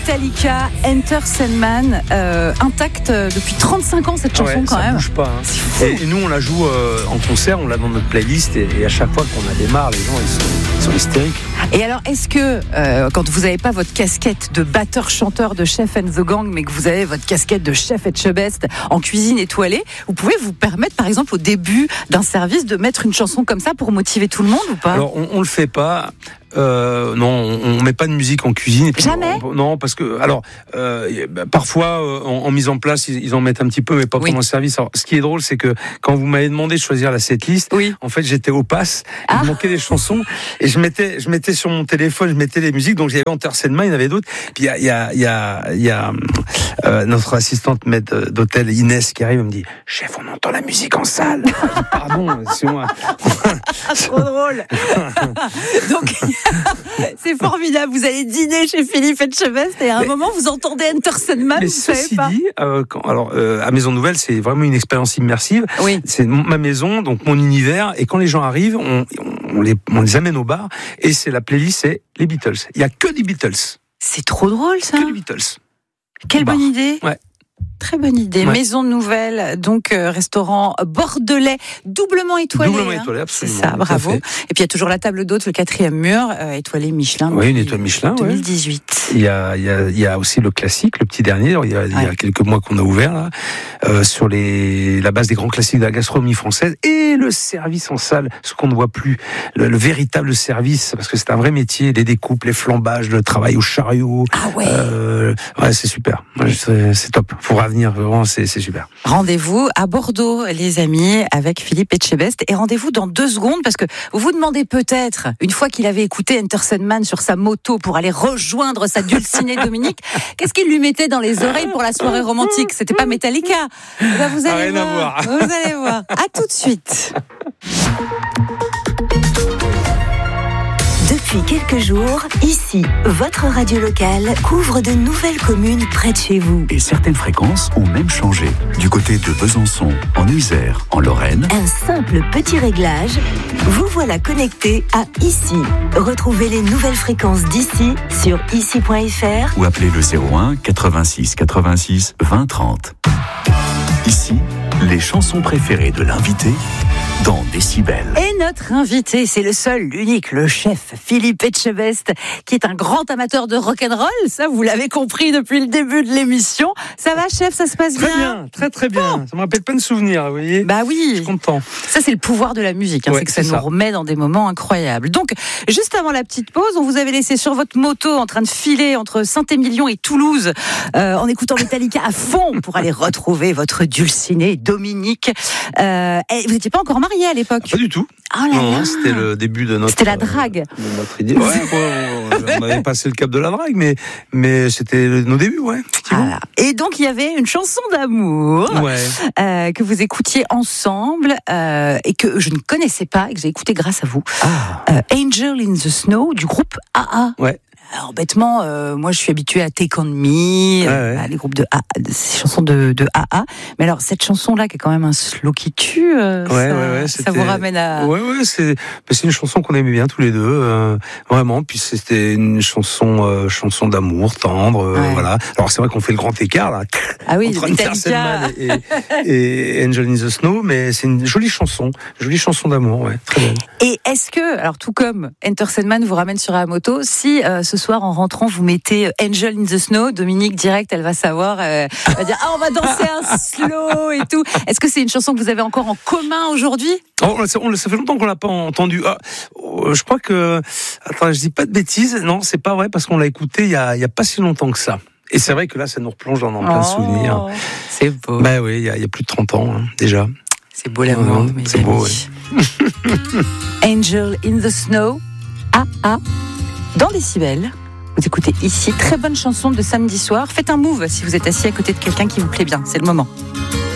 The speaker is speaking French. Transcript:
Metallica, Enter Sandman, intacte depuis 35 ans cette chanson quand même. Ça bouge pas. Hein. Et nous on la joue en concert, on l'a dans notre playlist et à chaque fois qu'on la démarre, les gens ils sont hystériques. Et alors est-ce que quand vous n'avez pas votre casquette de batteur-chanteur de Chef and the Gang, mais que vous avez votre casquette de chef Etchebest en cuisine étoilée, vous pouvez vous permettre par exemple au début d'un service de mettre une chanson comme ça pour motiver tout le monde ou pas? Alors on le fait pas. Non, on met pas de musique en cuisine. Et puis jamais. Non, parce que alors parfois en mise en place ils en mettent un petit peu, mais pas pendant le service. Alors, ce qui est drôle, c'est que quand vous m'avez demandé de choisir la setlist, en fait j'étais au pass, il manquait des chansons et je mettais sur mon téléphone, je mettais les musiques. Donc j'avais Enter Sandman, il y en avait d'autres. Puis il y a notre assistante maître d'hôtel Inès qui arrive et me dit chef, on entend la musique en salle. Pardon, c'est moi. Trop drôle. Donc c'est formidable. Vous allez dîner chez Philippe Etchebest et à un moment vous entendez Enter Sandman. Mais vous savez pas. Dit, à Maison Nouvelle, c'est vraiment une expérience immersive. Oui. C'est ma maison, donc mon univers. Et quand les gens arrivent, on les amène au bar et c'est la playlist, c'est les Beatles. Il y a que des Beatles. C'est trop drôle ça. Que des Beatles. Quelle bonne idée. Ouais. Très bonne idée. Ouais. Maison Nouvelle, donc restaurant bordelais, doublement étoilé. Doublement étoilé, absolument. C'est ça, bravo. Et puis il y a toujours la table d'hôte, le 4e mur, étoilé Michelin. Oui, une étoile Michelin. 2018. Ouais. Il y a aussi le classique, le petit dernier. Il y a quelques mois qu'on a ouvert là, sur la base des grands classiques de la gastronomie française et le service en salle, ce qu'on ne voit plus, le véritable service, parce que c'est un vrai métier, les découpes, les flambages, le travail au chariot. Ah ouais. C'est super. C'est top. Faut revenir, vraiment, c'est super. Rendez-vous à Bordeaux, les amis, avec Philippe Etchebest. Et rendez-vous dans 2 secondes, parce que vous vous demandez peut-être, une fois qu'il avait écouté Enter Sandman sur sa moto pour aller rejoindre sa dulcinée Dominique, qu'est-ce qu'il lui mettait dans les oreilles pour la soirée romantique? C'était pas Metallica. Vous allez voir. Vous allez voir. À tout de suite. Depuis quelques jours, ici, votre radio locale couvre de nouvelles communes près de chez vous. Et certaines fréquences ont même changé. Du côté de Besançon, en Isère, en Lorraine. Un simple petit réglage, vous voilà connecté à ici. Retrouvez les nouvelles fréquences d'ici sur ici.fr ou appelez le 01 86 86 20 30. Ici, les chansons préférées de l'invité dans Décibel. Et notre invité, c'est le seul, l'unique, le chef Philippe Etchebest, qui est un grand amateur de rock'n'roll. Ça, vous l'avez compris depuis le début de l'émission. Ça va, chef? Ça se passe bien? Très bien, très bien. Oh. Ça me rappelle plein de souvenirs, vous voyez. Bah oui. Je suis content. Ça, c'est le pouvoir de la musique. C'est que ça nous remet dans des moments incroyables. Donc, juste avant la petite pause, on vous avait laissé sur votre moto en train de filer entre Saint-Émilion et Toulouse, en écoutant Metallica à fond pour aller retrouver votre dulcinée Dominique. Et vous n'étiez pas encore marié à l'époque? Pas du tout. Oh là là. C'était le début de notre. C'était la drague. De notre idée. On avait passé le cap de la drague, mais c'était nos débuts, effectivement. Voilà. Et donc il y avait une chanson d'amour que vous écoutiez ensemble et que je ne connaissais pas et que j'ai écouté grâce à vous. Angel in the Snow du groupe AA. Ouais. Alors bêtement, moi je suis habituée à Take On Me, les groupes de AA, ces chansons de AA. Mais alors cette chanson-là, qui est quand même un slow qui tue, ça vous ramène à... c'est une chanson qu'on aimait bien tous les deux, vraiment. Puis c'était une chanson d'amour, tendre, voilà. Alors c'est vrai qu'on fait le grand écart là, entre Enter Sandman et Angel in the Snow, mais c'est une jolie chanson d'amour, très belle. Et est-ce que, alors tout comme Enter Sandman vous ramène sur la moto, si ce soir en rentrant vous mettez Angel in the Snow, Dominique direct elle va savoir, elle va dire on va danser un slow et tout. Est-ce que c'est une chanson que vous avez encore en commun aujourd'hui? Ça fait longtemps qu'on l'a pas entendu. Je crois que, attends, je dis pas de bêtises, non c'est pas vrai parce qu'on l'a écouté il y a pas si longtemps que ça. Et c'est vrai que là ça nous replonge dans plein de souvenirs. C'est beau. Bah oui, il y a plus de 30 ans déjà. C'est beau l'amour. C'est beau. Angel in the Snow, dans Décibel. Vous écoutez ici, très bonne chanson de samedi soir. Faites un move si vous êtes assis à côté de quelqu'un qui vous plaît bien, c'est le moment.